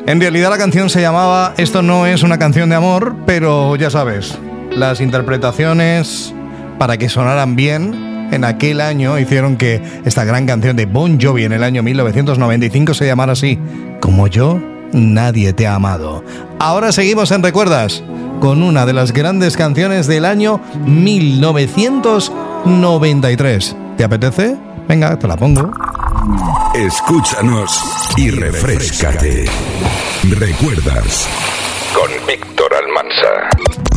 En realidad la canción se llamaba Esto no es una canción de amor, pero ya sabes, las interpretaciones para que sonaran bien en aquel año hicieron que esta gran canción de Bon Jovi en el año 1995 se llamara así, Como yo, nadie te ha amado. Ahora seguimos en Recuerdas con una de las grandes canciones del año 1993. ¿Te apetece? Venga, te la pongo. Escúchanos y refréscate. Recuerdas con Víctor Almanza.